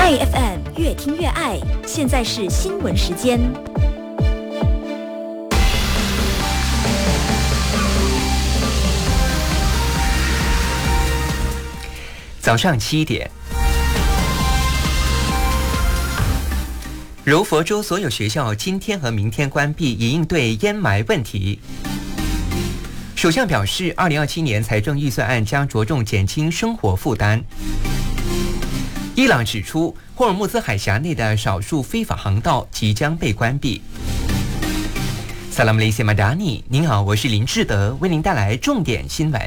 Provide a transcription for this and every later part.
IFM 越听越爱，现在是新闻时间。 早上7点，柔佛州所有学校今天和明天关闭，以应对烟霾问题。首相表示，2027年财政预算案将着重减轻生活负担。伊朗指出，霍尔木兹海峡内的少数非法航道即将被关闭。萨拉姆雷西马达尼，您好，我是林志德，为您带来重点新闻。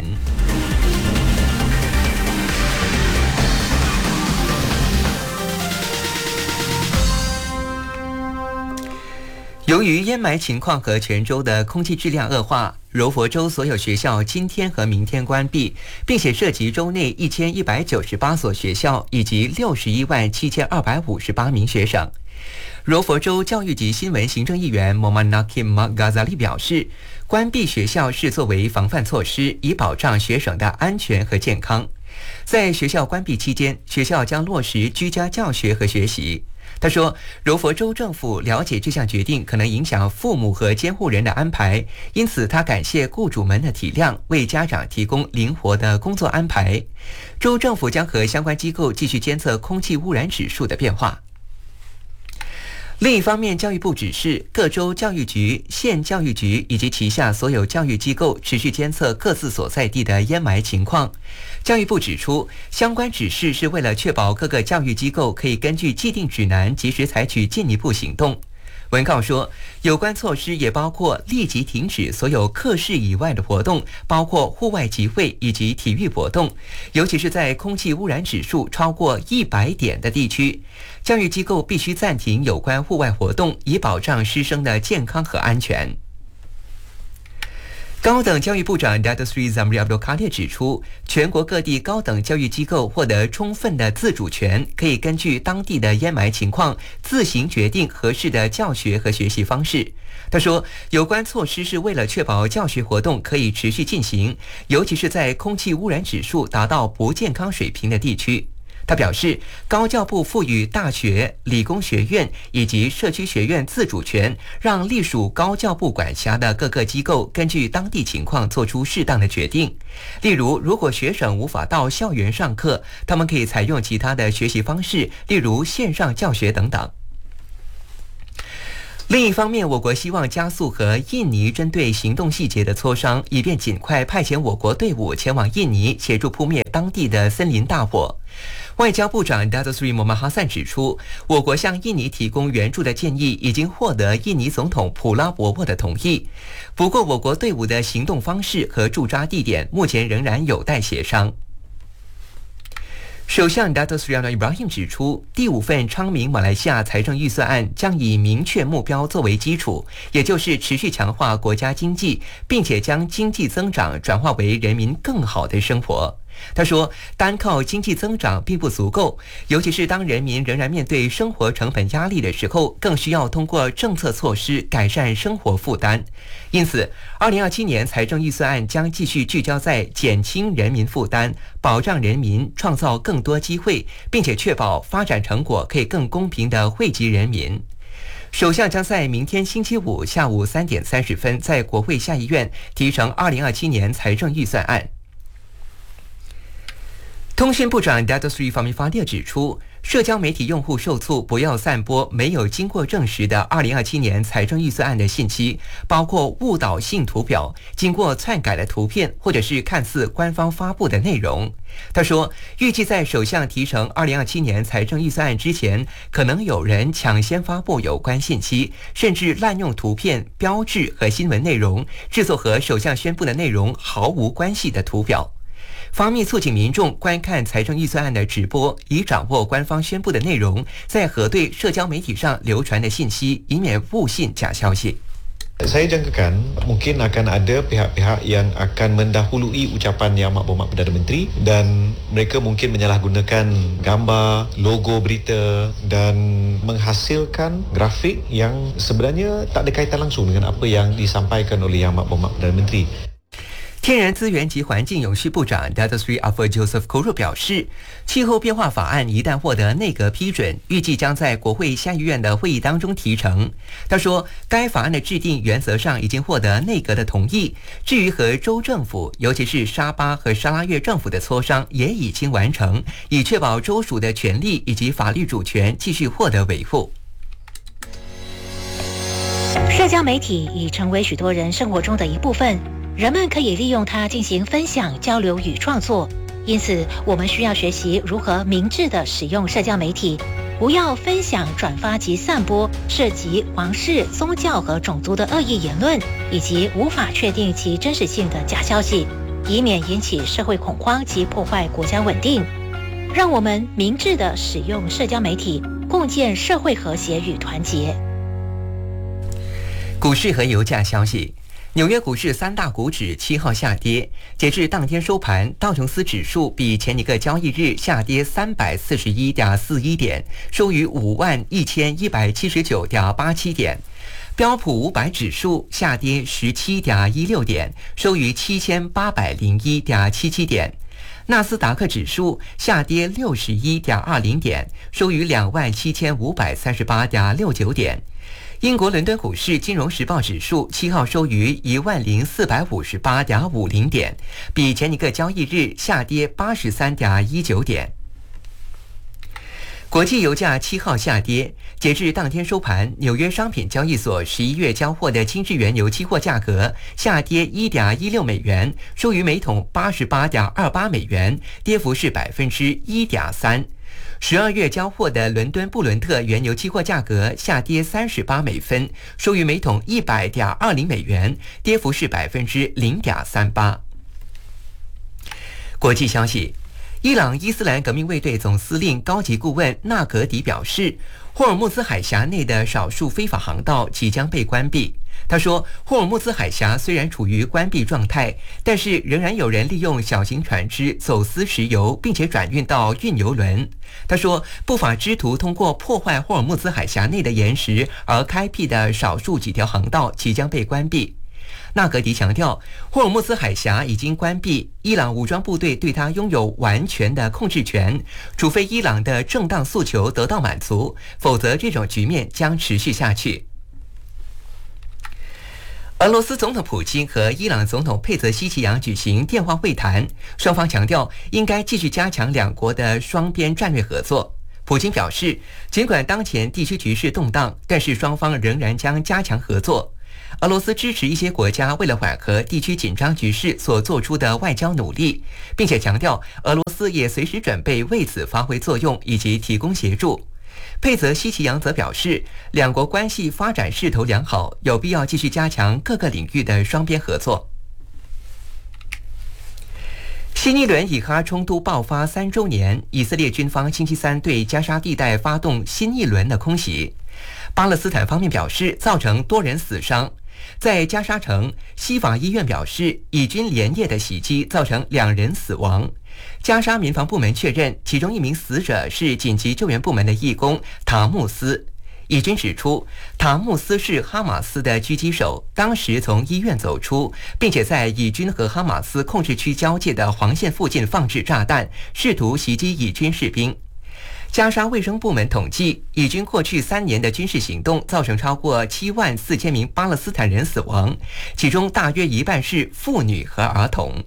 由于烟霾情况和全州的空气质量恶化，柔佛州所有学校今天和明天关闭，并且涉及州内1198所学校以及617258名学生。柔佛州教育及新闻行政议员 Momanaki Magazali 表示，关闭学校是作为防范措施，以保障学生的安全和健康。在学校关闭期间，学校将落实居家教学和学习。他说，柔佛州政府了解这项决定可能影响父母和监护人的安排，因此他感谢雇主们的体谅，为家长提供灵活的工作安排。州政府将和相关机构继续监测空气污染指数的变化。另一方面，教育部指示各州教育局、县教育局以及旗下所有教育机构持续监测各自所在地的烟霾情况。教育部指出，相关指示是为了确保各个教育机构可以根据既定指南及时采取进一步行动。文告说，有关措施也包括立即停止所有课室以外的活动，包括户外集会以及体育活动，尤其是在空气污染指数超过100点的地区，教育机构必须暂停有关户外活动，以保障师生的健康和安全。高等教育部长 Datuk Seri Zamri Abdul Kadir 指出，全国各地高等教育机构获得充分的自主权，可以根据当地的烟霾情况自行决定合适的教学和学习方式。他说，有关措施是为了确保教学活动可以持续进行，尤其是在空气污染指数达到不健康水平的地区。他表示，高教部赋予大学、理工学院以及社区学院自主权，让隶属高教部管辖的各个机构根据当地情况做出适当的决定。例如，如果学生无法到校园上课，他们可以采用其他的学习方式，例如线上教学等等。另一方面，我国希望加速和印尼针对行动细节的磋商，以便尽快派遣我国队伍前往印尼协助扑灭当地的森林大火。外交部长 Datuk Seri Muhammad Hassan 指出，我国向印尼提供援助的建议已经获得印尼总统普拉博沃的同意。不过，我国队伍的行动方式和驻扎地点目前仍然有待协商。首相 Datuk Seri Anwar Ibrahim 指出，第5份昌明马来西亚财政预算案将以明确目标作为基础，也就是持续强化国家经济，并且将经济增长转化为人民更好的生活。他说，单靠经济增长并不足够，尤其是当人民仍然面对生活成本压力的时候，更需要通过政策措施改善生活负担。因此，2027年财政预算案将继续聚焦在减轻人民负担、保障人民、创造更多机会，并且确保发展成果可以更公平地惠及人民。首相将在明天星期五下午3点30分在国会下议院提呈2027年财政预算案。通讯部长 Datuk Seri Fahmi Fadil 指出，社交媒体用户受促不要散播没有经过证实的2027年财政预算案的信息，包括误导性图表、经过篡改的图片，或者是看似官方发布的内容。他说，预计在首相提呈2027年财政预算案之前，可能有人抢先发布有关信息，甚至滥用图片、标志和新闻内容，制作和首相宣布的内容毫无关系的图表。方密促请民众观看财政预算案的直播，以掌握官方宣布的内容，再核对社交媒体上流传的信息，以免误信假消息。 Saya jangkakan mungkin akan ada pihak-pihak yang akan mendahului ucapan Yang Amat Berhormat Perdana Menteri dan mereka mungkin menyalahgunakan gambar, logo berita dan menghasilkan grafik yang sebenarnya tak ada kaitan langsung dengan apa yang disampaikan oleh Yang Amat Berhormat Perdana Menteri。 天然资源及环境永续部长 Datuk Seri Afur Joseph Koro 表示，气候变化法案一旦获得内阁批准，预计将在国会下议院的会议当中提呈。他说，该法案的制定原则上已经获得内阁的同意，至于和州政府，尤其是沙巴和沙拉越政府的磋商也已经完成，以确保州属的权利以及法律主权继续获得维护。 社交媒体已成为许多人生活中的一部分，人们可以利用它进行分享、交流与创作。因此，我们需要学习如何明智地使用社交媒体，不要分享、转发及散播涉及皇室、宗教和种族的恶意言论，以及无法确定其真实性的假消息，以免引起社会恐慌及破坏国家稳定。让我们明智地使用社交媒体，共建社会和谐与团结。 股市和油价消息。纽约股市三大股指7号下跌，截至当天收盘，道琼斯指数比前一个交易日下跌341.41点，收于51179.87点。标普500指数下跌17.16点，收于7801.77点。纳斯达克指数下跌61.20点，收于27538.69点。英国伦敦股市金融时报指数7号收于10458.50点，比前一个交易日下跌83.19点。国际油价7号下跌，截至当天收盘，纽约商品交易所11月交货的轻质原油期货价格下跌1.16美元，收于每桶88.28美元，跌幅是1.3%。12月交货的伦敦布伦特原油期货价格下跌38美分，收于每桶100.20美元，跌幅是0.38%。国际消息，伊朗伊斯兰革命卫队总司令高级顾问纳格迪表示，霍尔木兹海峡内的少数非法航道即将被关闭。他说，霍尔木兹海峡虽然处于关闭状态，但是仍然有人利用小型船只走私石油，并且转运到运油轮。他说，不法之徒通过破坏霍尔木兹海峡内的岩石而开辟的少数几条航道即将被关闭。纳格迪强调，霍尔木兹海峡已经关闭，伊朗武装部队对它拥有完全的控制权，除非伊朗的正当诉求得到满足，否则这种局面将持续下去。俄罗斯总统普京和伊朗总统佩泽希奇扬举行电话会谈，双方强调应该继续加强两国的双边战略合作。普京表示，尽管当前地区局势动荡，但是双方仍然将加强合作。俄罗斯支持一些国家为了缓和地区紧张局势所做出的外交努力，并且强调俄罗斯也随时准备为此发挥作用以及提供协助。佩泽希奇扬则表示，两国关系发展势头良好，有必要继续加强各个领域的双边合作。新一轮以哈冲突爆发3周年，以色列军方星期三对加沙地带发动新一轮的空袭。巴勒斯坦方面表示，造成多人死伤。在加沙城，西法医院表示，以军连夜的袭击造成2人死亡。加沙民防部门确认，其中1名死者是紧急救援部门的义工塔木斯。以军指出，塔木斯是哈马斯的狙击手，当时从医院走出，并且在以军和哈马斯控制区交界的黄线附近放置炸弹，试图袭击以军士兵。加沙卫生部门统计，以军过去3年的军事行动造成超过74000名巴勒斯坦人死亡，其中大约一半是妇女和儿童。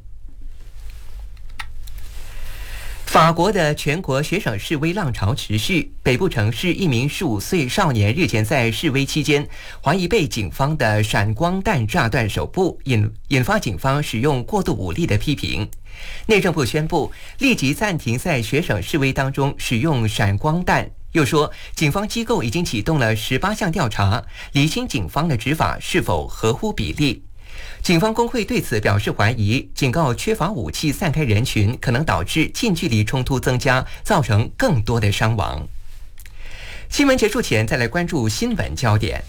法国的全国学生示威浪潮持续，北部城市1名15岁少年日前在示威期间，怀疑被警方的闪光弹炸断手部，引发警方使用过度武力的批评。内政部宣布立即暂停在学生示威当中使用闪光弹，又说警方机构已经启动了18项调查，厘清警方的执法是否合乎比例。警方工会对此表示怀疑，警告缺乏武器散开人群可能导致近距离冲突增加，造成更多的伤亡。新闻结束前，再来关注新闻焦点。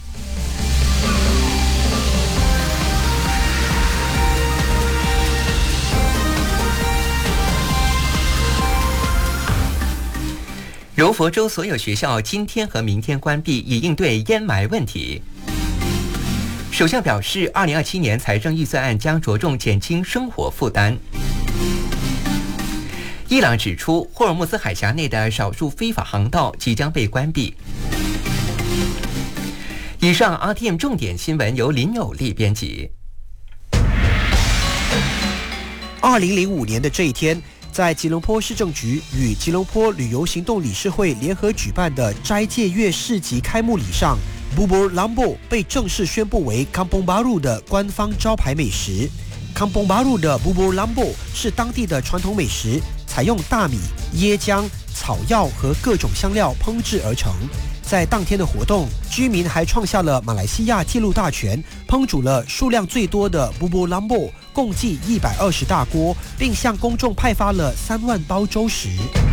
柔佛州所有学校今天和明天关闭，以应对烟霾问题。 首相表示，2027年财政预算案将着重减轻生活负担。伊朗指出，霍尔木兹海峡内的少数非法航道即将被关闭。以上 RTM 重点新闻由林有利编辑。 2005年的这一天，在吉隆坡市政局与吉隆坡旅游行动理事会联合举办的斋戒月市集开幕礼上， Bubur Lambo 被正式宣布为 Kampung Baru 的官方招牌美食。Kampung Baru 的 Bubur Lambo 是当地的传统美食，采用大米、椰浆、草药和各种香料烹制而成。在当天的活动，居民还创下了马来西亚纪录大全，烹煮了数量最多的 Bubur Lambo， 共计120大锅，并向公众派发了3万包粥食。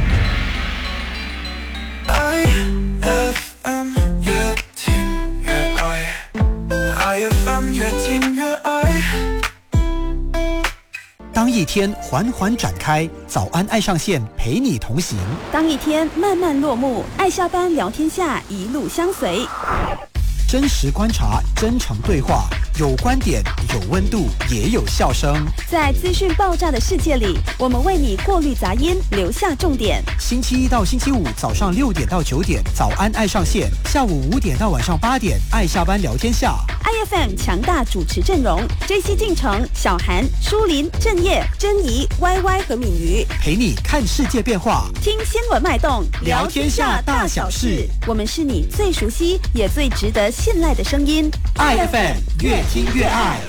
当一天缓缓展开，早安爱上线陪你同行。 当一天慢慢落幕，爱下班聊天下一路相随。 真实观察，真诚对话，有观点，有温度，也有笑声。 在资讯爆炸的世界里，我们为你过滤杂音，留下重点。 星期一到星期五早上6点到9点，早安爱上线；下午5点到晚上8点，爱下班聊天下。 IFM 强大主持阵容 ：JC 进城、小韩、舒林、郑业、珍怡、YY 和敏瑜， 陪你看世界变化， 听新闻脉动， 聊天下大小事。 我们是你最熟悉也最值得信赖的声音。 IFM 越听越爱。